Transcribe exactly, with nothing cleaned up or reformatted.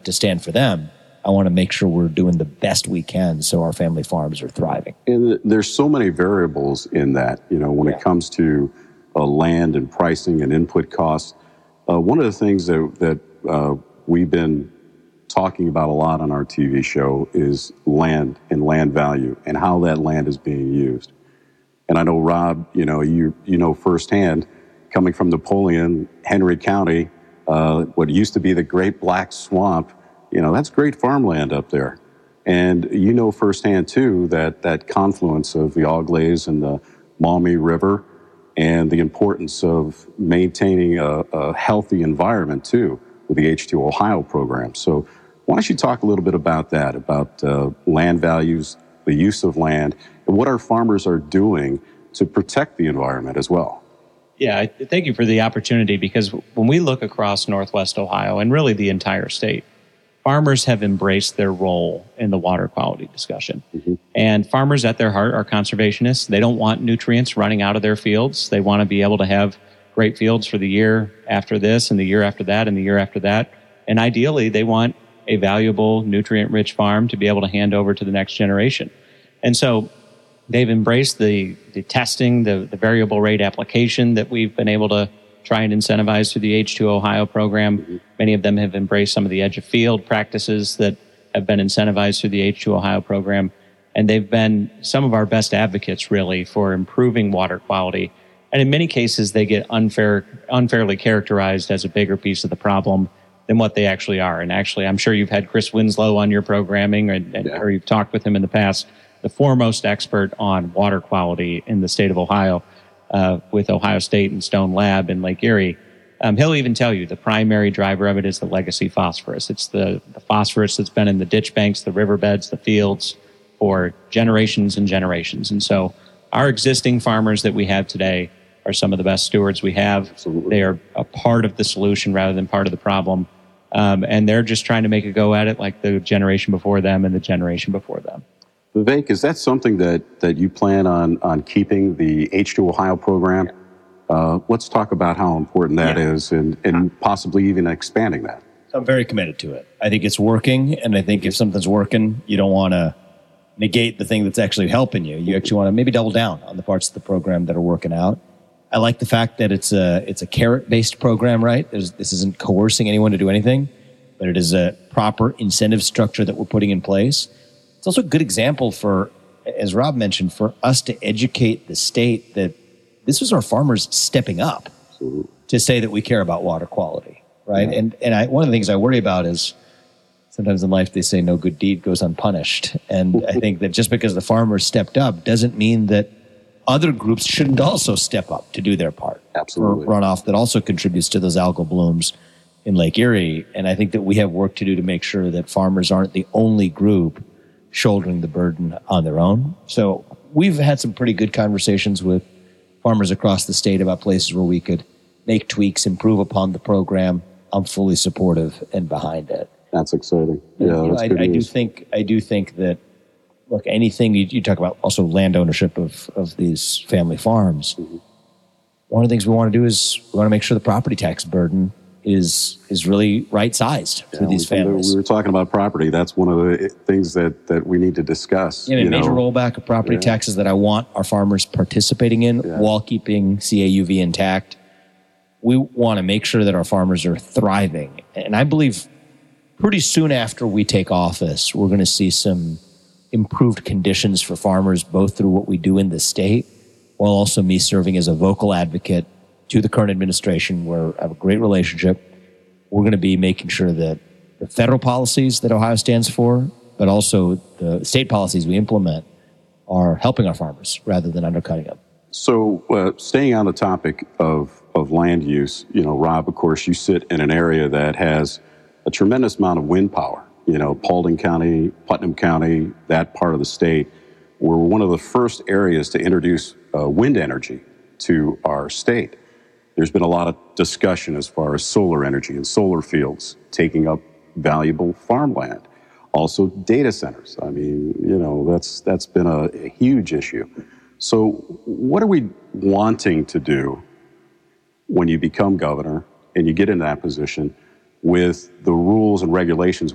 to stand for them. I want to make sure we're doing the best we can so our family farms are thriving. And there's so many variables in that, you know, when yeah. it comes to uh, land and pricing and input costs. Uh, one of the things that, that uh, we've been talking about a lot on our T V show is land and land value and how that land is being used. And I know, Rob, you know, you, you know firsthand, coming from Napoleon, Henry County, uh, what used to be the Great Black Swamp, you know, that's great farmland up there. And you know firsthand, too, that that confluence of the Auglaize and the Maumee River and the importance of maintaining a, a healthy environment, too, with the H two O Ohio program. So why don't you talk a little bit about that, about uh, land values, the use of land, and what our farmers are doing to protect the environment as well? Yeah, I thank you for the opportunity, because when we look across Northwest Ohio and really the entire state, farmers have embraced their role in the water quality discussion. Mm-hmm. And farmers at their heart are conservationists. They don't want nutrients running out of their fields. They want to be able to have great fields for the year after this and the year after that and the year after that. And ideally, they want a valuable, nutrient-rich farm to be able to hand over to the next generation. And so they've embraced the, the testing, the, the variable rate application that we've been able to try and incentivize through the H two O Ohio program. Mm-hmm. Many of them have embraced some of the edge of field practices that have been incentivized through the H two O Ohio program. And they've been some of our best advocates, really, for improving water quality. And in many cases, they get unfair, unfairly characterized as a bigger piece of the problem than what they actually are. And actually, I'm sure you've had Chris Winslow on your programming, or, yeah. or you've talked with him in the past, the foremost expert on water quality in the state of Ohio. Uh, with Ohio State and Stone Lab in Lake Erie. Um, he'll even tell you the primary driver of it is the legacy phosphorus. It's the, the phosphorus that's been in the ditch banks, the riverbeds, the fields for generations and generations. And so our existing farmers that we have today are some of the best stewards we have. Absolutely. They are a part of the solution rather than part of the problem. Um, and they're just trying to make a go at it like the generation before them and the generation before them. Vivek, is that something that, that you plan on, on keeping, the H two Ohio program? Uh, let's talk about how important that yeah. is, and, and possibly even expanding that. I'm very committed to it. I think it's working, and I think if something's working, you don't want to negate the thing that's actually helping you. You actually want to maybe double down on the parts of the program that are working out. I like the fact that it's a it's a carrot-based program, right? There's, this isn't coercing anyone to do anything, but it is a proper incentive structure that we're putting in place. It's also a good example for, as Rob mentioned, for us to educate the state that this was our farmers stepping up Absolutely. To say that we care about water quality, right? Yeah. And and I, one of the things I worry about is sometimes in life they say no good deed goes unpunished. And I think that just because the farmers stepped up doesn't mean that other groups shouldn't also step up to do their part. Absolutely. For runoff that also contributes to those algal blooms in Lake Erie. And I think that we have work to do to make sure that farmers aren't the only group shouldering the burden on their own. So we've had some pretty good conversations with farmers across the state about places where we could make tweaks, improve upon the program. I'm fully supportive and behind it. That's exciting. Yeah, and, that's know, good I, I news. do think I do think that look, anything you, you talk about also land ownership of, of these family farms. Mm-hmm. One of the things we want to do is we want to make sure the property tax burden is is really right-sized yeah, for these families. We were talking about property. That's one of the things that, that we need to discuss. Yeah, I mean, you major know. rollback of property yeah. taxes that I want our farmers participating in yeah. while keeping C A U V intact. We want to make sure that our farmers are thriving. And I believe pretty soon after we take office, we're going to see some improved conditions for farmers, both through what we do in the state, while also me serving as a vocal advocate to the current administration, where I have a great relationship. We're going to be making sure that the federal policies that Ohio stands for, but also the state policies we implement, are helping our farmers rather than undercutting them. So uh, staying on the topic of, of land use, you know, Rob, of course, you sit in an area that has a tremendous amount of wind power. You know, Paulding County, Putnam County, that part of the state, were one of the first areas to introduce uh, wind energy to our state. There's been a lot of discussion as far as solar energy and solar fields taking up valuable farmland. Also data centers. I mean, you know, that's that's been a, a huge issue. So what are we wanting to do when you become governor and you get in that position with the rules and regulations